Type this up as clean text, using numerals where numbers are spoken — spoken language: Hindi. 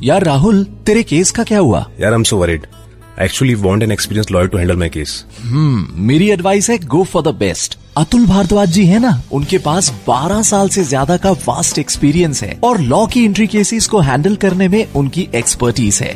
यार राहुल, तेरे केस का क्या हुआ? यार, I'm so worried. I actually want an experienced lawyer to handle my case. मेरी एडवाइस है go for the best. Atul Bhardwaj जी है ना, उनके पास 12 साल से ज्यादा का वास्ट एक्सपीरियंस है और लॉ की एंट्री केसेस को हैंडल करने में उनकी एक्सपर्टीज है।